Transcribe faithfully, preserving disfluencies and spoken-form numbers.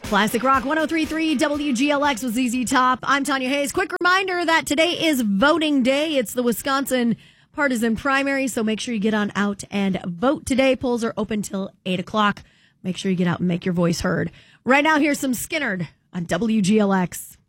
Classic Rock one oh three point three W G L X with Z Z Top. I'm Tanya Hayes. Quick reminder that today is voting day. It's the Wisconsin partisan primary, so make sure you get on out and vote today. Polls are open till eight o'clock. Make sure you get out and make your voice heard. Right now, here's some Skinnerd on W G L X.